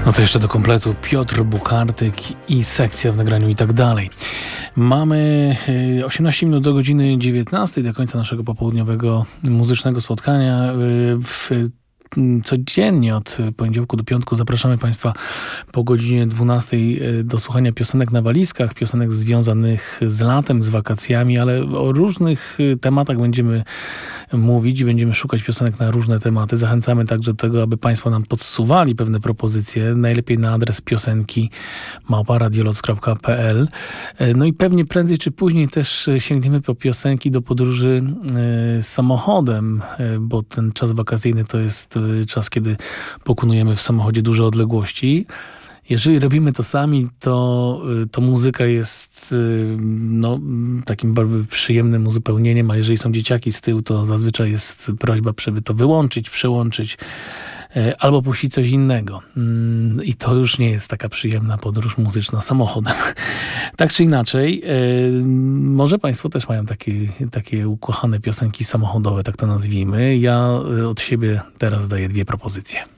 No to jeszcze do kompletu Piotr Bukartyk i sekcja w nagraniu i tak dalej. Mamy 18 minut do godziny 19, do końca naszego popołudniowego muzycznego spotkania. Codziennie od poniedziałku do piątku zapraszamy Państwa po godzinie 12 do słuchania piosenek na walizkach, piosenek związanych z latem, z wakacjami, ale o różnych tematach będziemy mówić i będziemy szukać piosenek na różne tematy. Zachęcamy także do tego, aby Państwo nam podsuwali pewne propozycje, najlepiej na adres piosenki@radioloc.pl. No i pewnie prędzej czy później też sięgniemy po piosenki do podróży samochodem, bo ten czas wakacyjny to jest czas, kiedy pokonujemy w samochodzie duże odległości. Jeżeli robimy to sami, to muzyka jest takim bardzo przyjemnym uzupełnieniem, a jeżeli są dzieciaki z tyłu, to zazwyczaj jest prośba, żeby to wyłączyć, przełączyć albo puścić coś innego. I to już nie jest taka przyjemna podróż muzyczna samochodem. Tak czy inaczej, może Państwo też mają takie ukochane piosenki samochodowe, tak to nazwijmy. Ja od siebie teraz daję 2 propozycje.